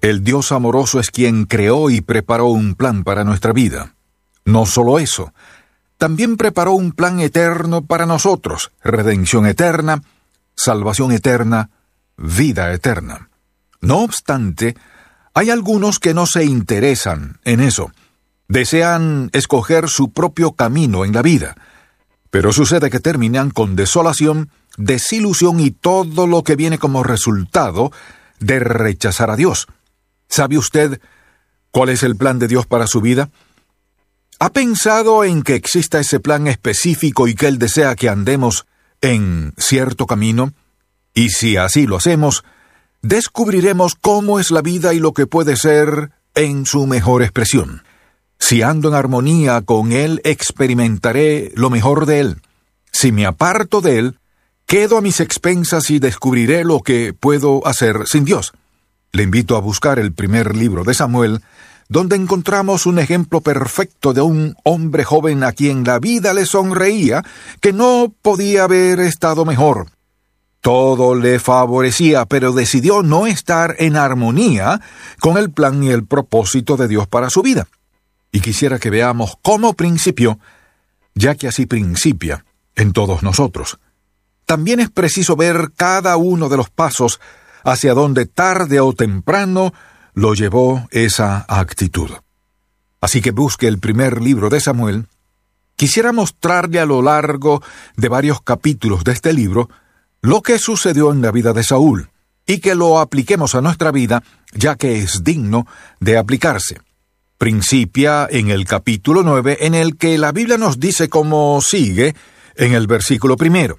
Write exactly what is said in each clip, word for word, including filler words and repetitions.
El Dios amoroso es quien creó y preparó un plan para nuestra vida. No solo eso, también preparó un plan eterno para nosotros, redención eterna, salvación eterna, vida eterna. No obstante, hay algunos que no se interesan en eso. Desean escoger su propio camino en la vida, pero sucede que terminan con desolación, desilusión y todo lo que viene como resultado de rechazar a Dios. ¿Sabe usted cuál es el plan de Dios para su vida? ¿Ha pensado en que exista ese plan específico y que Él desea que andemos en cierto camino? Y si así lo hacemos, descubriremos cómo es la vida y lo que puede ser en su mejor expresión. Si ando en armonía con Él, experimentaré lo mejor de Él. Si me aparto de Él, quedo a mis expensas y descubriré lo que puedo hacer sin Dios. Le invito a buscar el primer libro de Samuel, donde encontramos un ejemplo perfecto de un hombre joven a quien la vida le sonreía, que no podía haber estado mejor. Todo le favorecía, pero decidió no estar en armonía con el plan y el propósito de Dios para su vida. Y quisiera que veamos cómo principió, ya que así principia en todos nosotros. También es preciso ver cada uno de los pasos hacia donde tarde o temprano lo llevó esa actitud. Así que busque el primer libro de Samuel. Quisiera mostrarle a lo largo de varios capítulos de este libro lo que sucedió en la vida de Saúl, y que lo apliquemos a nuestra vida, ya que es digno de aplicarse. Principia en el capítulo nueve, en el que la Biblia nos dice cómo sigue en el versículo primero.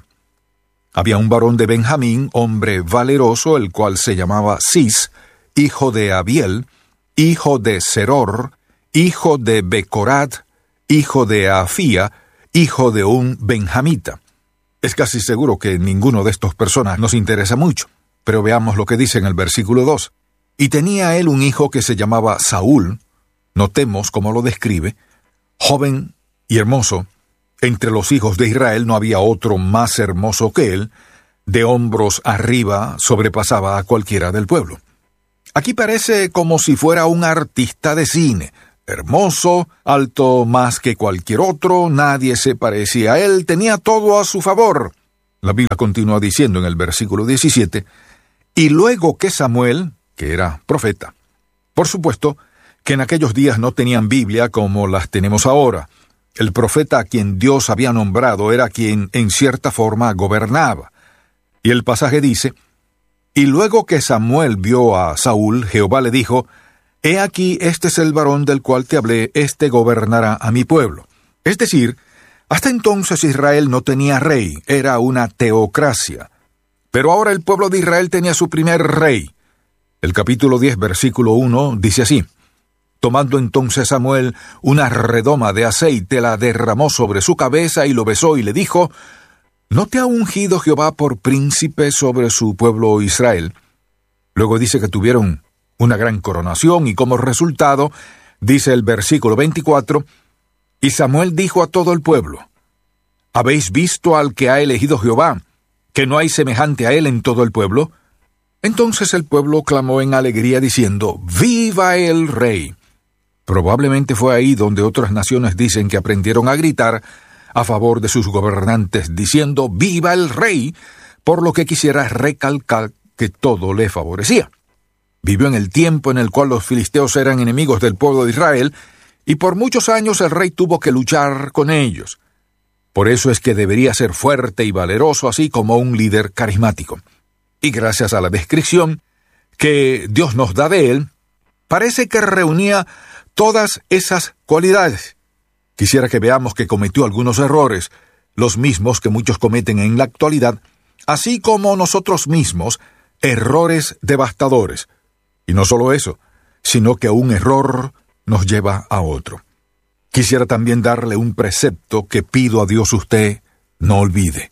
Había un varón de Benjamín, hombre valeroso, el cual se llamaba Cis, hijo de Abiel, hijo de Seror, hijo de Becorat, hijo de Afía, hijo de un benjamita. Es casi seguro que ninguno de estos personas nos interesa mucho, pero veamos lo que dice en el versículo dos. Y tenía él un hijo que se llamaba Saúl, notemos cómo lo describe, joven y hermoso. Entre los hijos de Israel no había otro más hermoso que él, de hombros arriba sobrepasaba a cualquiera del pueblo. Aquí parece como si fuera un artista de cine, hermoso, alto más que cualquier otro, nadie se parecía a él, tenía todo a su favor. La Biblia continúa diciendo en el versículo diecisiete, y luego que Samuel, que era profeta, por supuesto que en aquellos días no tenían Biblia como las tenemos ahora. El profeta a quien Dios había nombrado era quien en cierta forma gobernaba. Y el pasaje dice, y luego que Samuel vio a Saúl, Jehová le dijo, he aquí este es el varón del cual te hablé, este gobernará a mi pueblo. Es decir, hasta entonces Israel no tenía rey, era una teocracia. Pero ahora el pueblo de Israel tenía su primer rey. El capítulo diez, versículo uno, dice así, tomando entonces Samuel una redoma de aceite, la derramó sobre su cabeza y lo besó y le dijo, ¿no te ha ungido Jehová por príncipe sobre su pueblo Israel? Luego dice que tuvieron una gran coronación y como resultado, dice el versículo veinticuatro, y Samuel dijo a todo el pueblo, ¿habéis visto al que ha elegido Jehová, que no hay semejante a él en todo el pueblo? Entonces el pueblo clamó en alegría diciendo, ¡viva el rey! Probablemente fue ahí donde otras naciones dicen que aprendieron a gritar a favor de sus gobernantes, diciendo, ¡viva el rey!, por lo que quisiera recalcar que todo le favorecía. Vivió en el tiempo en el cual los filisteos eran enemigos del pueblo de Israel, y por muchos años el rey tuvo que luchar con ellos. Por eso es que debería ser fuerte y valeroso, así como un líder carismático. Y gracias a la descripción que Dios nos da de él, parece que reunía todas esas cualidades. Quisiera que veamos que cometió algunos errores, los mismos que muchos cometen en la actualidad, así como nosotros mismos, errores devastadores. Y no solo eso, sino que un error nos lleva a otro. Quisiera también darle un precepto que pido a Dios usted no olvide.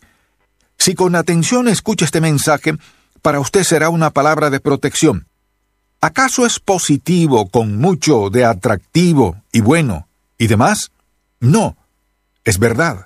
Si con atención escucha este mensaje, para usted será una palabra de protección. ¿Acaso es positivo con mucho de atractivo y bueno y demás? No, es verdad.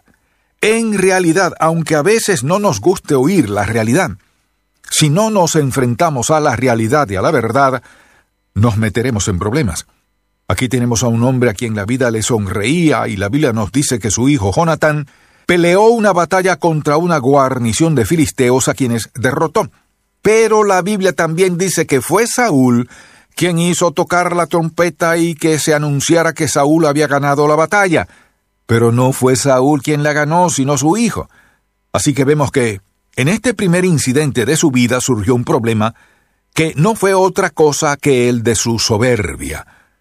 En realidad, aunque a veces no nos guste oír la realidad, si no nos enfrentamos a la realidad y a la verdad, nos meteremos en problemas. Aquí tenemos a un hombre a quien la vida le sonreía y la Biblia nos dice que su hijo Jonatán peleó una batalla contra una guarnición de filisteos a quienes derrotó. Pero la Biblia también dice que fue Saúl quien hizo tocar la trompeta y que se anunciara que Saúl había ganado la batalla. Pero no fue Saúl quien la ganó, sino su hijo. Así que vemos que en este primer incidente de su vida surgió un problema que no fue otra cosa que el de su soberbia.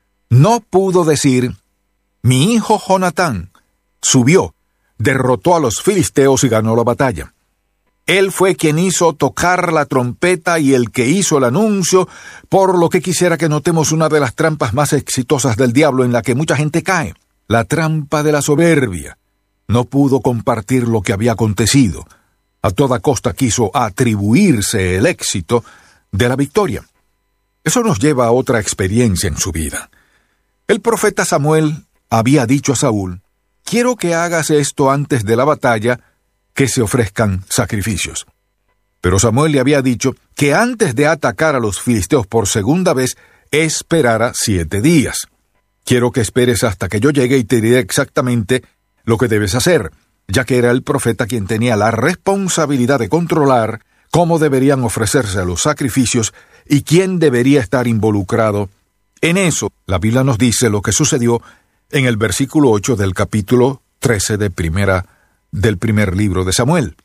No pudo decir: mi hijo Jonatán subió, derrotó a los filisteos y ganó la batalla. Él fue quien hizo tocar la trompeta y el que hizo el anuncio, por lo que quisiera que notemos una de las trampas más exitosas del diablo en la que mucha gente cae, la trampa de la soberbia. No pudo compartir lo que había acontecido. A toda costa quiso atribuirse el éxito de la victoria. Eso nos lleva a otra experiencia en su vida. El profeta Samuel había dicho a Saúl: quiero que hagas esto antes de la batalla, que se ofrezcan sacrificios. Pero Samuel le había dicho que antes de atacar a los filisteos por segunda vez, esperara siete días. Quiero que esperes hasta que yo llegue y te diré exactamente lo que debes hacer, ya que era el profeta quien tenía la responsabilidad de controlar cómo deberían ofrecerse los sacrificios y quién debería estar involucrado en eso. La Biblia nos dice lo que sucedió en el versículo ocho del capítulo trece de primera del primer libro de Samuel.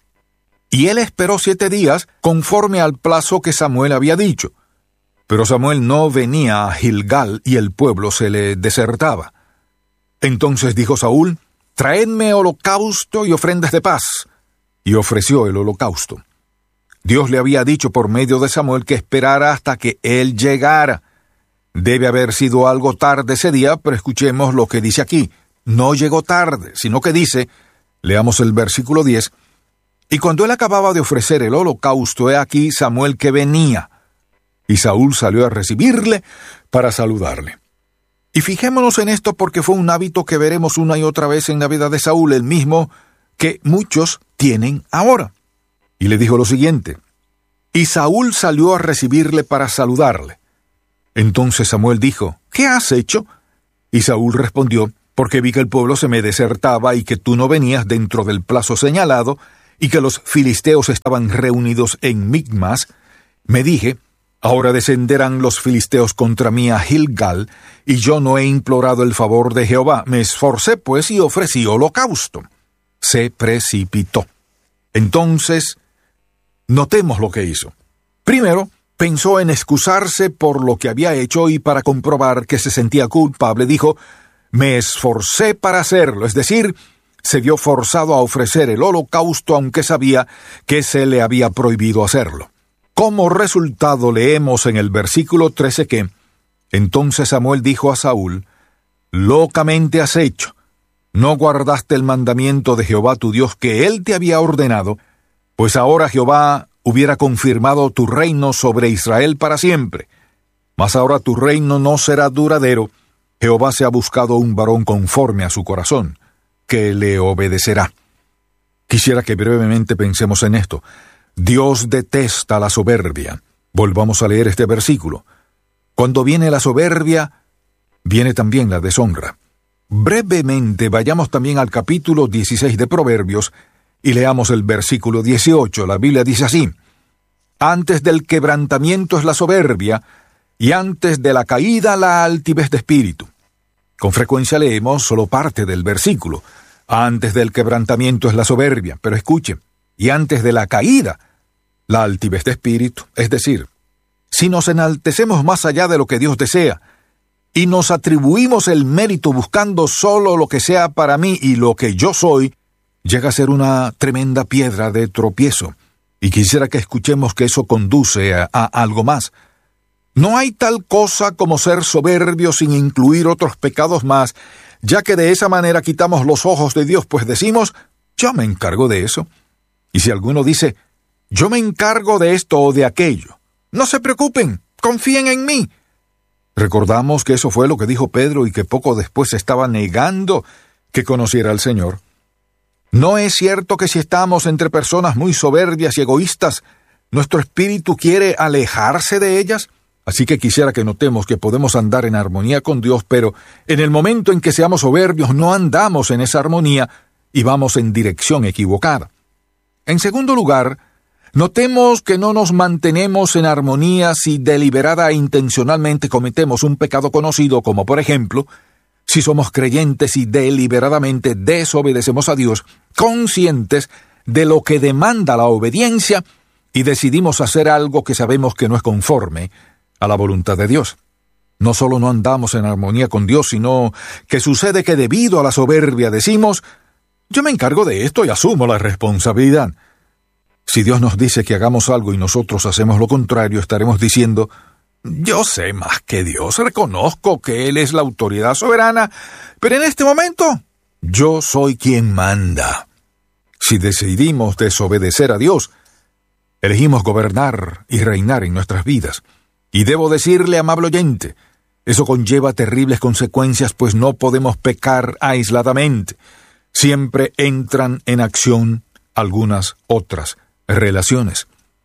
Y él esperó siete días conforme al plazo que Samuel había dicho. Pero Samuel no venía a Gilgal y el pueblo se le desertaba. Entonces dijo Saúl: traedme holocausto y ofrendas de paz. Y ofreció el holocausto. Dios le había dicho por medio de Samuel que esperara hasta que él llegara. Debe haber sido algo tarde ese día, pero escuchemos lo que dice aquí. No llegó tarde, sino que dice, leamos el versículo diez, y cuando él acababa de ofrecer el holocausto, he aquí Samuel que venía, y Saúl salió a recibirle para saludarle. Y fijémonos en esto porque fue un hábito que veremos una y otra vez en la vida de Saúl, el mismo que muchos tienen ahora. Y le dijo lo siguiente: y Saúl salió a recibirle para saludarle. Entonces Samuel dijo: ¿qué has hecho? Y Saúl respondió: porque vi que el pueblo se me desertaba y que tú no venías dentro del plazo señalado y que los filisteos estaban reunidos en Micmas. Me dije: ahora descenderán los filisteos contra mí a Gilgal, y yo no he implorado el favor de Jehová. Me esforcé pues y ofrecí holocausto. Se precipitó. Entonces, notemos lo que hizo. Primero, pensó en excusarse por lo que había hecho y para comprobar que se sentía culpable, dijo: me esforcé para hacerlo, es decir, se vio forzado a ofrecer el holocausto aunque sabía que se le había prohibido hacerlo. Como resultado leemos en el versículo trece que, entonces Samuel dijo a Saúl: locamente has hecho, no guardaste el mandamiento de Jehová tu Dios que él te había ordenado, pues ahora Jehová hubiera confirmado tu reino sobre Israel para siempre. Mas ahora tu reino no será duradero. Jehová se ha buscado un varón conforme a su corazón, que le obedecerá. Quisiera que brevemente pensemos en esto. Dios detesta la soberbia. Volvamos a leer este versículo. Cuando viene la soberbia, viene también la deshonra. Brevemente vayamos también al capítulo dieciséis de Proverbios y leamos el versículo dieciocho. La Biblia dice así: antes del quebrantamiento es la soberbia, y antes de la caída la altivez de espíritu. Con frecuencia leemos solo parte del versículo. Antes del quebrantamiento es la soberbia, pero escuche, y antes de la caída la altivez de espíritu. Es decir, si nos enaltecemos más allá de lo que Dios desea, y nos atribuimos el mérito buscando solo lo que sea para mí y lo que yo soy, llega a ser una tremenda piedra de tropiezo. Y quisiera que escuchemos que eso conduce a, a algo más. No hay tal cosa como ser soberbio sin incluir otros pecados más, ya que de esa manera quitamos los ojos de Dios, pues decimos: yo me encargo de eso. Y si alguno dice: yo me encargo de esto o de aquello, no se preocupen, confíen en mí. Recordamos que eso fue lo que dijo Pedro y que poco después estaba negando que conociera al Señor. ¿No es cierto que si estamos entre personas muy soberbias y egoístas, nuestro espíritu quiere alejarse de ellas? Así que quisiera que notemos que podemos andar en armonía con Dios, pero en el momento en que seamos soberbios no andamos en esa armonía y vamos en dirección equivocada. En segundo lugar, notemos que no nos mantenemos en armonía si deliberada e intencionalmente cometemos un pecado conocido, como por ejemplo, si somos creyentes y deliberadamente desobedecemos a Dios, conscientes de lo que demanda la obediencia y decidimos hacer algo que sabemos que no es conforme a la voluntad de Dios. No solo no andamos en armonía con Dios, sino que sucede que debido a la soberbia decimos, yo me encargo de esto y asumo la responsabilidad. Si Dios nos dice que hagamos algo y nosotros hacemos lo contrario, estaremos diciendo, yo sé más que Dios, reconozco que Él es la autoridad soberana, pero en este momento, yo soy quien manda. Si decidimos desobedecer a Dios, elegimos gobernar y reinar en nuestras vidas. Y debo decirle, amable oyente, eso conlleva terribles consecuencias, pues no podemos pecar aisladamente. Siempre entran en acción algunas otras relaciones.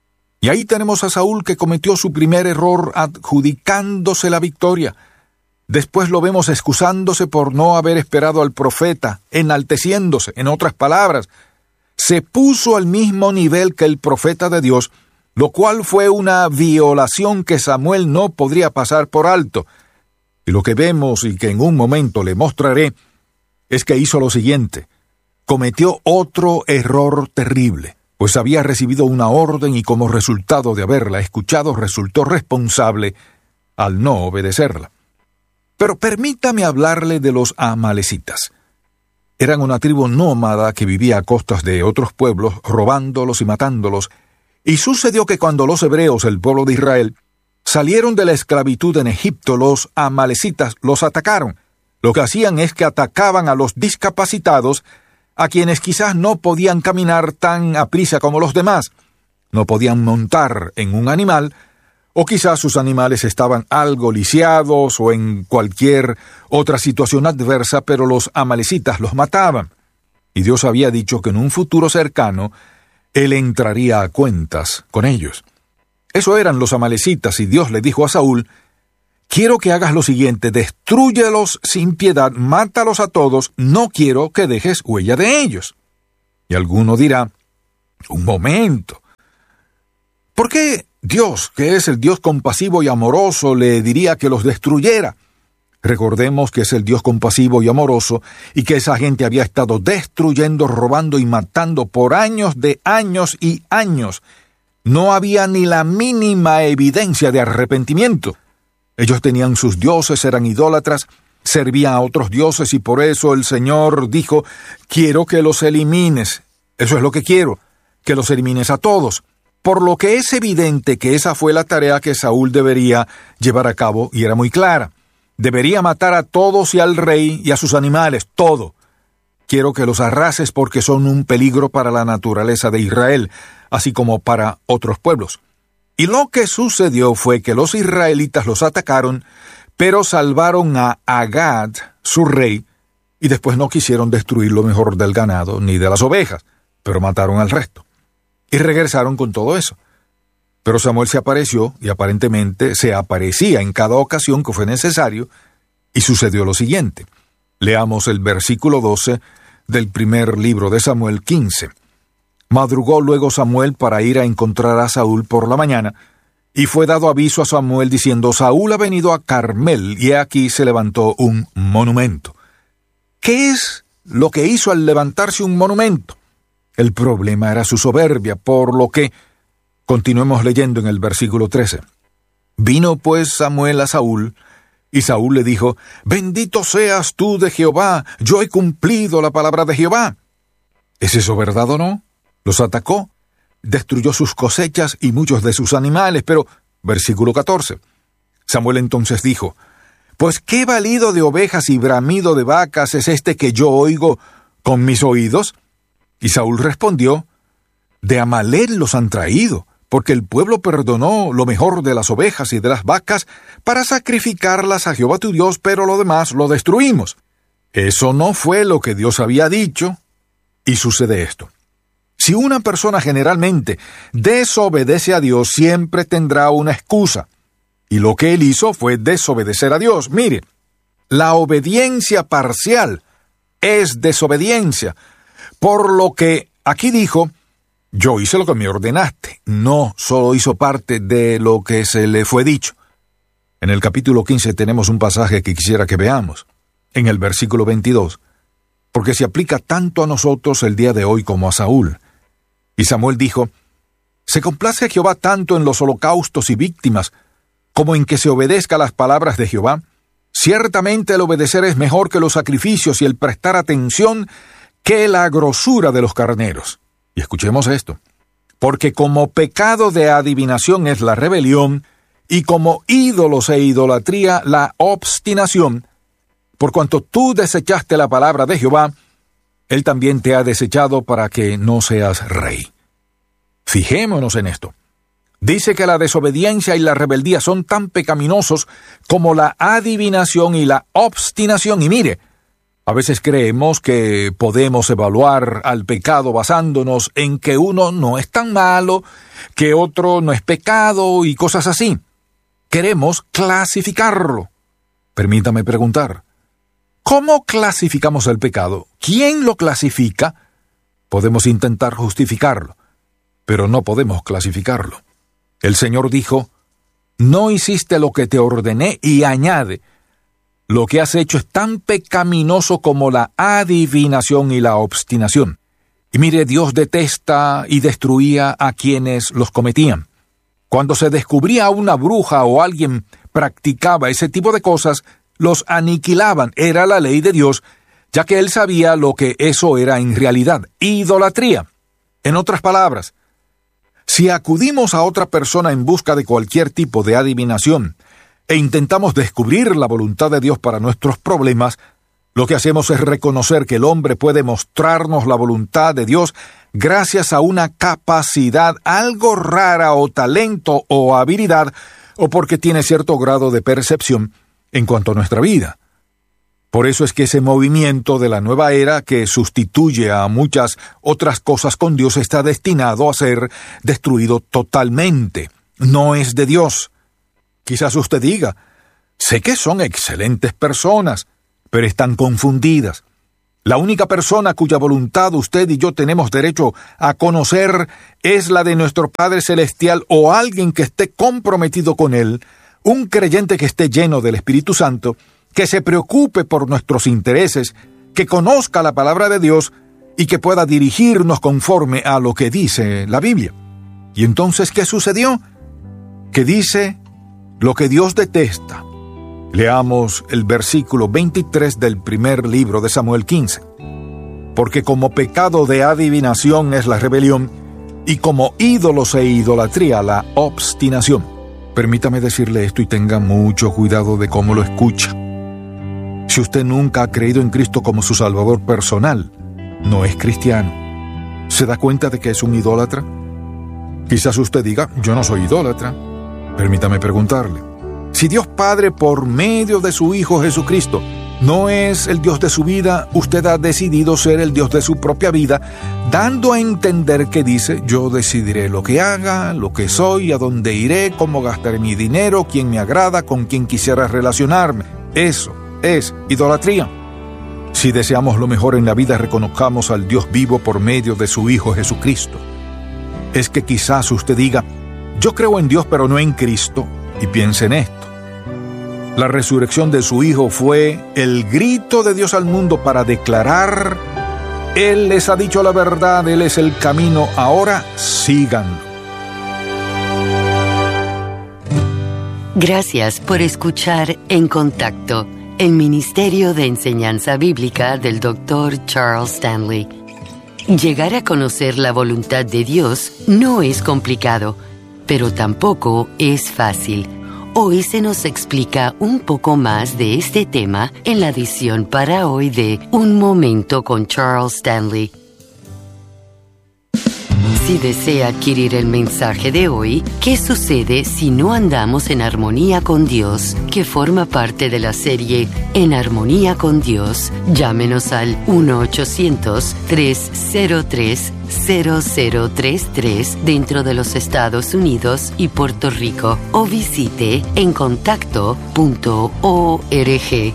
Y ahí tenemos a Saúl que cometió su primer error adjudicándose la victoria. Después lo vemos excusándose por no haber esperado al profeta, enalteciéndose. En otras palabras, se puso al mismo nivel que el profeta de Dios, lo cual fue una violación que Samuel no podría pasar por alto. Y lo que vemos y que en un momento le mostraré es que hizo lo siguiente. Cometió otro error terrible, pues había recibido una orden y como resultado de haberla escuchado resultó responsable al no obedecerla. Pero permítame hablarle de los amalecitas. Eran una tribu nómada que vivía a costas de otros pueblos, robándolos y matándolos, y sucedió que cuando los hebreos, el pueblo de Israel, salieron de la esclavitud en Egipto, los amalecitas los atacaron. Lo que hacían es que atacaban a los discapacitados, a quienes quizás no podían caminar tan aprisa como los demás, no podían montar en un animal, o quizás sus animales estaban algo lisiados o en cualquier otra situación adversa, pero los amalecitas los mataban. Y Dios había dicho que en un futuro cercano, Él entraría a cuentas con ellos. Eso eran los amalecitas, y Dios le dijo a Saúl, quiero que hagas lo siguiente, destrúyelos sin piedad, mátalos a todos, no quiero que dejes huella de ellos. Y alguno dirá, un momento, ¿por qué Dios, que es el Dios compasivo y amoroso, le diría que los destruyera? Recordemos que es el Dios compasivo y amoroso, y que esa gente había estado destruyendo, robando y matando por años de años y años. No había ni la mínima evidencia de arrepentimiento. Ellos tenían sus dioses, eran idólatras, servían a otros dioses, y por eso el Señor dijo, quiero que los elimines. Eso es lo que quiero, que los elimines a todos. Por lo que es evidente que esa fue la tarea que Saúl debería llevar a cabo, y era muy clara. Debería matar a todos y al rey y a sus animales, todo. Quiero que los arrases porque son un peligro para la naturaleza de Israel, así como para otros pueblos. Y lo que sucedió fue que los israelitas los atacaron, pero salvaron a Agag, su rey, y después no quisieron destruir lo mejor del ganado ni de las ovejas, pero mataron al resto. Y regresaron con todo eso. Pero Samuel se apareció, y aparentemente se aparecía en cada ocasión que fue necesario, y sucedió lo siguiente. Leamos el versículo doce del primer libro de Samuel quince. Madrugó luego Samuel para ir a encontrar a Saúl por la mañana, y fue dado aviso a Samuel diciendo, Saúl ha venido a Carmel, y aquí se levantó un monumento. ¿Qué es lo que hizo al levantarse un monumento? El problema era su soberbia, por lo que, continuemos leyendo en el versículo trece. Vino pues Samuel a Saúl, y Saúl le dijo, bendito seas tú de Jehová, yo he cumplido la palabra de Jehová. ¿Es eso verdad o no? Los atacó, destruyó sus cosechas y muchos de sus animales, pero, versículo catorce, Samuel entonces dijo, pues qué balido de ovejas y bramido de vacas es este que yo oigo con mis oídos. Y Saúl respondió, de Amalec los han traído, porque el pueblo perdonó lo mejor de las ovejas y de las vacas para sacrificarlas a Jehová tu Dios, pero lo demás lo destruimos. Eso no fue lo que Dios había dicho, y sucede esto. Si una persona generalmente desobedece a Dios, siempre tendrá una excusa. y lo que él hizo fue desobedecer a Dios. Mire, la obediencia parcial es desobediencia, por lo que aquí dijo, yo hice lo que me ordenaste, no solo hizo parte de lo que se le fue dicho. En el capítulo quince tenemos un pasaje que quisiera que veamos, en el versículo veintidós, porque se aplica tanto a nosotros el día de hoy como a Saúl. Y Samuel dijo, ¿se complace Jehová tanto en los holocaustos y víctimas, como en que se obedezca las palabras de Jehová? Ciertamente el obedecer es mejor que los sacrificios y el prestar atención que la grosura de los carneros. Y escuchemos esto. Porque como pecado de adivinación es la rebelión, y como ídolos e idolatría la obstinación, por cuanto tú desechaste la palabra de Jehová, él también te ha desechado para que no seas rey. Fijémonos en esto. Dice que la desobediencia y la rebeldía son tan pecaminosos como la adivinación y la obstinación. Y mire, a veces creemos que podemos evaluar al pecado basándonos en que uno no es tan malo, que otro no es pecado y cosas así. Queremos clasificarlo. Permítame preguntar, ¿cómo clasificamos el pecado? ¿Quién lo clasifica? Podemos intentar justificarlo, pero no podemos clasificarlo. El Señor dijo, no hiciste lo que te ordené, y añade, lo que has hecho es tan pecaminoso como la adivinación y la obstinación. Y mire, Dios detesta y destruía a quienes los cometían. Cuando se descubría una bruja o alguien practicaba ese tipo de cosas, los aniquilaban. Era la ley de Dios, ya que él sabía lo que eso era en realidad, idolatría. En otras palabras, si acudimos a otra persona en busca de cualquier tipo de adivinación e intentamos descubrir la voluntad de Dios para nuestros problemas, lo que hacemos es reconocer que el hombre puede mostrarnos la voluntad de Dios gracias a una capacidad algo rara o talento o habilidad, o porque tiene cierto grado de percepción en cuanto a nuestra vida. Por eso es que ese movimiento de la nueva era que sustituye a muchas otras cosas con Dios está destinado a ser destruido totalmente. No es de Dios. Quizás usted diga, sé que son excelentes personas, pero están confundidas. La única persona cuya voluntad usted y yo tenemos derecho a conocer es la de nuestro Padre Celestial o alguien que esté comprometido con Él, un creyente que esté lleno del Espíritu Santo, que se preocupe por nuestros intereses, que conozca la palabra de Dios y que pueda dirigirnos conforme a lo que dice la Biblia. ¿Y entonces qué sucedió? Que dice lo que Dios detesta. Leamos el versículo veintitrés del primer libro de Samuel quince. Porque como pecado de adivinación es la rebelión, y como ídolos e idolatría la obstinación. Permítame decirle esto y tenga mucho cuidado de cómo lo escucha. Si usted nunca ha creído en Cristo como su Salvador personal, no es cristiano. ¿Se da cuenta de que es un idólatra? Quizás usted diga, yo no soy idólatra. Permítame preguntarle, si Dios Padre, por medio de su Hijo Jesucristo, no es el Dios de su vida, usted ha decidido ser el Dios de su propia vida, dando a entender que dice, yo decidiré lo que haga, lo que soy, a dónde iré, cómo gastaré mi dinero, quién me agrada, con quién quisiera relacionarme. Eso es idolatría. Si deseamos lo mejor en la vida, reconozcamos al Dios vivo por medio de su Hijo Jesucristo. Es que quizás usted diga, yo creo en Dios pero no en Cristo, y piense en esto. La resurrección de su Hijo fue el grito de Dios al mundo para declarar, Él les ha dicho la verdad, Él es el camino, ahora síganlo. Gracias por escuchar En Contacto, el Ministerio de Enseñanza Bíblica del doctor Charles Stanley. Llegar a conocer la voluntad de Dios no es complicado, pero tampoco es fácil. Hoy se nos explica un poco más de este tema en la edición para hoy de Un Momento con Charles Stanley. Si desea adquirir el mensaje de hoy, ¿qué sucede si no andamos en armonía con Dios?, que forma parte de la serie En Armonía con Dios, llámenos al uno ochocientos, tres cero tres, cero cero tres tres dentro de los Estados Unidos y Puerto Rico o visite en contacto punto org.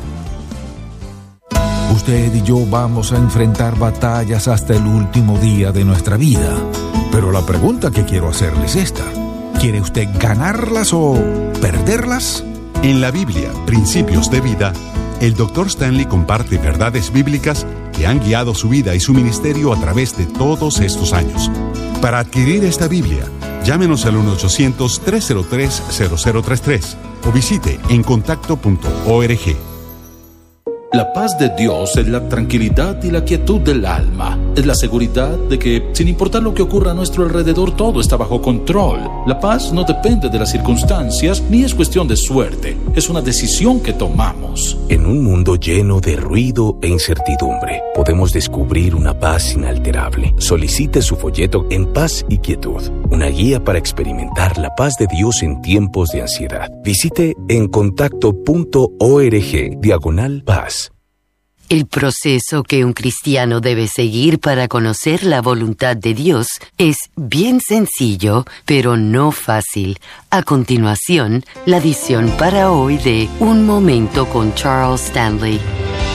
Usted y yo vamos a enfrentar batallas hasta el último día de nuestra vida. Pero la pregunta que quiero hacerle es esta: ¿quiere usted ganarlas o perderlas? En la Biblia, Principios de Vida, el doctor Stanley comparte verdades bíblicas que han guiado su vida y su ministerio a través de todos estos años. Para adquirir esta Biblia, llámenos al uno ochocientos, tres cero tres, cero cero tres tres o visite en contacto punto org. La paz de Dios es la tranquilidad y la quietud del alma. Es la seguridad de que, sin importar lo que ocurra a nuestro alrededor, todo está bajo control. La paz no depende de las circunstancias, ni es cuestión de suerte. Es una decisión que tomamos. En un mundo lleno de ruido e incertidumbre, podemos descubrir una paz inalterable. Solicite su folleto En Paz y Quietud, una guía para experimentar la paz de Dios en tiempos de ansiedad. Visite en contacto punto org, diagonal paz. El proceso que un cristiano debe seguir para conocer la voluntad de Dios es bien sencillo, pero no fácil. A continuación, la edición para hoy de Un Momento con Charles Stanley.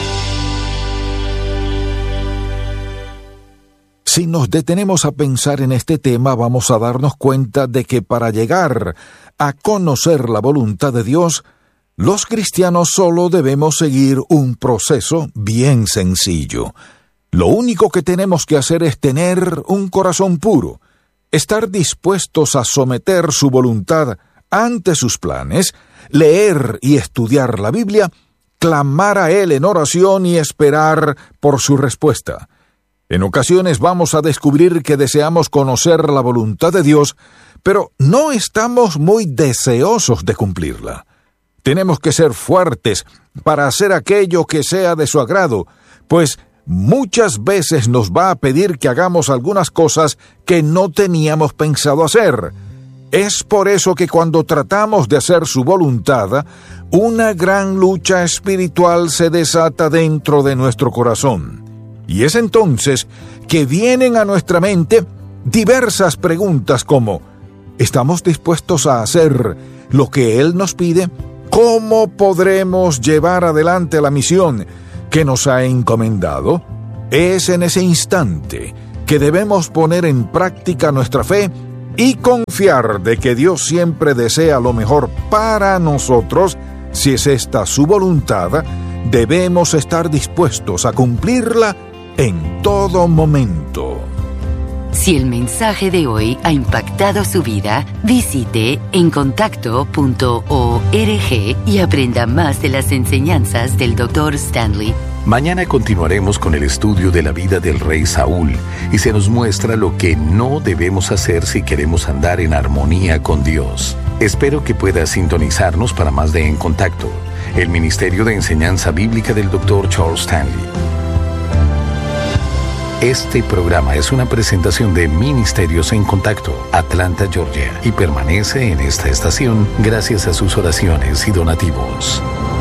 Si nos detenemos a pensar en este tema, vamos a darnos cuenta de que para llegar a conocer la voluntad de Dios, los cristianos solo debemos seguir un proceso bien sencillo. Lo único que tenemos que hacer es tener un corazón puro, estar dispuestos a someter su voluntad ante sus planes, leer y estudiar la Biblia, clamar a Él en oración y esperar por su respuesta. En ocasiones vamos a descubrir que deseamos conocer la voluntad de Dios, pero no estamos muy deseosos de cumplirla. Tenemos que ser fuertes para hacer aquello que sea de su agrado, pues muchas veces nos va a pedir que hagamos algunas cosas que no teníamos pensado hacer. Es por eso que cuando tratamos de hacer su voluntad, una gran lucha espiritual se desata dentro de nuestro corazón. Y es entonces que vienen a nuestra mente diversas preguntas como: ¿estamos dispuestos a hacer lo que Él nos pide? ¿Cómo podremos llevar adelante la misión que nos ha encomendado? Es en ese instante que debemos poner en práctica nuestra fe y confiar de que Dios siempre desea lo mejor para nosotros. Si es esta su voluntad, debemos estar dispuestos a cumplirla en todo momento. Si el mensaje de hoy ha impactado su vida, visite en contacto punto org y aprenda más de las enseñanzas del doctor Stanley. Mañana continuaremos con el estudio de la vida del rey Saúl y se nos muestra lo que no debemos hacer si queremos andar en armonía con Dios. Espero que pueda sintonizarnos para más de En Contacto, el Ministerio de Enseñanza Bíblica del doctor Charles Stanley. Este programa es una presentación de Ministerios en Contacto, Atlanta, Georgia, y permanece en esta estación gracias a sus oraciones y donativos.